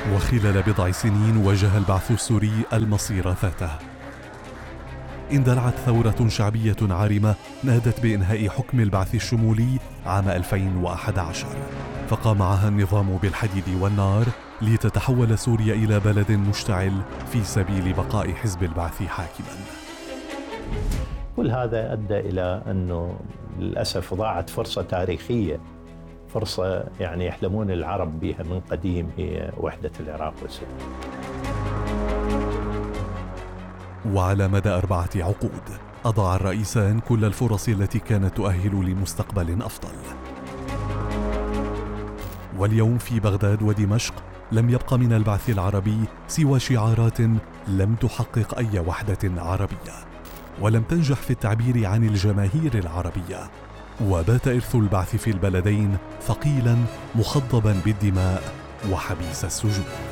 وخلال بضع سنين واجه البعث السوري المصير ذاته. اندلعت ثورة شعبية عارمة نادت بإنهاء حكم البعث الشمولي عام 2011، فقام معها النظام بالحديد والنار لتتحول سوريا إلى بلد مشتعل في سبيل بقاء حزب البعث حاكما. كل هذا أدى إلى أنه للأسف ضاعت فرصة تاريخية، فرصة يعني يحلمون العرب بها من قديم، هي وحدة العراق وسوريا. وعلى مدى 4 عقود أضاع الرئيسان كل الفرص التي كانت تؤهل لمستقبل أفضل. واليوم في بغداد ودمشق لم يبق من البعث العربي سوى شعارات لم تحقق أي وحدة عربية، ولم تنجح في التعبير عن الجماهير العربية. وبات إرث البعث في البلدين ثقيلا مخضبا بالدماء وحبيس السجون.